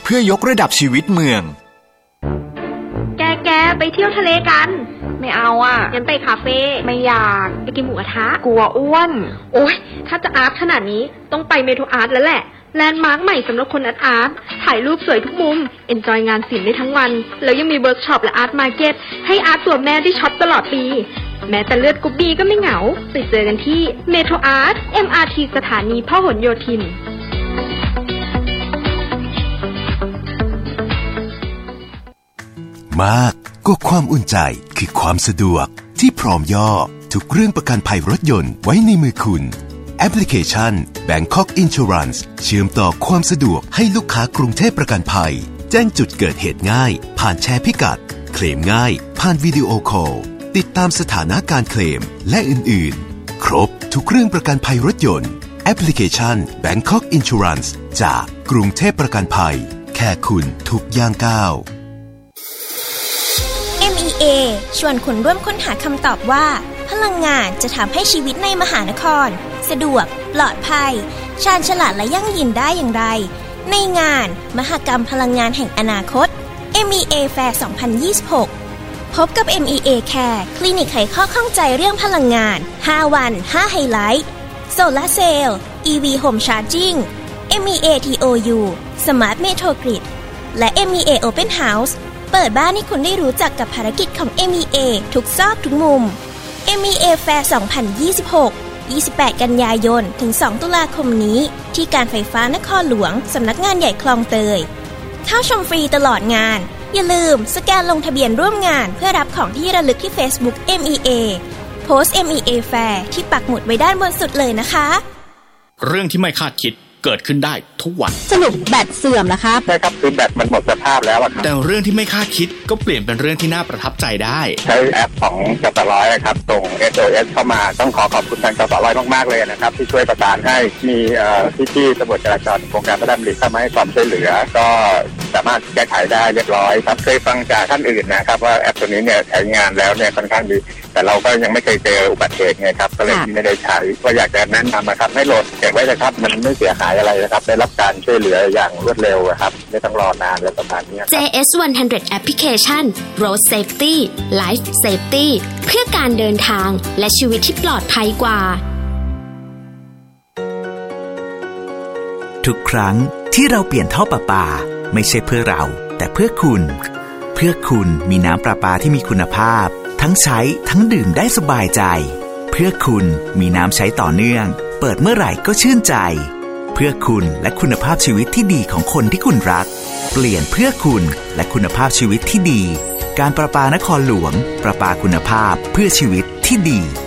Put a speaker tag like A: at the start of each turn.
A: เพื่อยกระดับชีวิตเมือง
B: แกไปเที่ยวทะเลกัน
C: ไม่เอาอ่ะ
B: งั้นไปคาเฟ่
C: ไม่อยาก
B: ไปกินหมูกระทะ
C: กลัวอ้วน
B: โอ๊ยถ้าจะอาร์ตขนาดนี้ต้องไปเมโทรอาร์ตแล้วแหละแลนด์มาร์คใหม่สำหรับคนอาร์ตถ่ายรูปสวยทุกมุมเอนจอยงานศิลป์ได้ทั้งวันแล้วยังมีเวิร์กช็อปและอาร์ตมาร์เก็ตให้อาร์ตตัวแม่ได้ช็อปตลอดปีแม้แต่เลือดกรุ๊ปบีก็ไม่เหงาไปเจอกันที่เมโทรอาร์ต MRT สถานีพหลโยธิน
D: มากก็ความอุ่นใจคือความสะดวกที่พร้อมย่อทุกเรื่องประกันภัยรถยนต์ไว้ในมือคุณแอปพลิเคชัน Bangkok Insurance เชื่อมต่อความสะดวกให้ลูกค้ากรุงเทพประกันภัยแจ้งจุดเกิดเหตุง่ายผ่านแชร์พิกัดเคลมง่ายผ่านวิดีโอคอลติดตามสถานะการเคลมและอื่นๆครบทุกเรื่องประกันภัยรถยนต์แอปพลิเคชัน Bangkok Insurance จากกรุงเทพประกันภัยแค่คุณทุกย่างก้าว
E: MEA ชวนคุณร่วมค้นหาคำตอบว่าพลังงานจะทำให้ชีวิตในมหานครสะดวกปลอดภัยชาญฉลาดและยั่งยืนได้อย่างไรในงานมหกรรมพลังงานแห่งอนาคต MEA Fair 2026 พบกับ MEA Care คลินิกไขข้อข้องใจเรื่องพลังงาน5วัน5ไฮไลท์โซลาร์เซลล์ EV Home Charging MEA TOU Smart Metro Grid และ MEA Open Houseเปิดบ้านให้คุณได้รู้จักกับภารกิจของ MEA ทุกซอกทุกมุม MEA Fair 2026 28 กันยายนถึง 2 ตุลาคมนี้ที่การไฟฟ้านครหลวงสำนักงานใหญ่คลองเตยเข้าชมฟรีตลอดงานอย่าลืมสแกนลงทะเบียนร่วมงานเพื่อรับของที่ระลึกที่ Facebook MEA โพสต์ MEA Fair ที่ปักหมุดไว้ด้านบนสุดเลยนะคะ
F: เรื่องที่ไม่คาดคิดเกิดขึ้นได้ทุกวัน
G: สรุปแบตเสื่อมนะคะ
H: ใช่ครับคือแบตมันหมดสภาพแล้วครับ
F: แต่เรื่องที่ไม่คาดคิดก็เปลี่ยนเป็นเรื่องที่น่าประทับใจได้
H: ใช้แอปของกสร้อยครับส่ง SOS เข้ามาต้องขอบคุณทางกสร้อยมากๆเลยนะครับที่ช่วยประสานให้มีพี่ๆตำรวจจราจรโครงการพระดำริเข้ามาให้ความช่วยเหลือก็สามารถแก้ไขได้เรียบร้อยครับเคยฟังจากท่านอื่นนะครับว่าแอปตัวนี้เนี่ยใช้งานแล้วเนี่ยค่อนข้างดีแต่เราก็ยังไม่เคยเจออุบัติเหตุไงครับก็เลยไม่ได้ใช้ก็อยากจะแนะนำนะครับให้โหลดเก็บไว้นะครับมันไม่เสียหายอะไรนะครับได้รับการช่วยเหลืออย่างรวดเร็วครับไม่ต้องรอนานและประมาณนี้
I: JS 100 Application Road Safety Life Safety เพื่อการเดินทางและชีวิตที่ปลอดภัยกว่า
J: ทุกครั้งที่เราเปลี่ยนท่อประปาไม่ใช่เพื่อเราแต่เพื่อคุณมีน้ำประปาที่มีคุณภาพทั้งใช้ทั้งดื่มได้สบายใจเพื่อคุณมีน้ำใช้ต่อเนื่องเปิดเมื่อไหร่ก็ชื่นใจเพื่อคุณและคุณภาพชีวิตที่ดีของคนที่คุณรักเปลี่ยนเพื่อคุณและคุณภาพชีวิตที่ดีการประปานครหลวงประปาคุณภาพเพื่อชีวิตที่ดี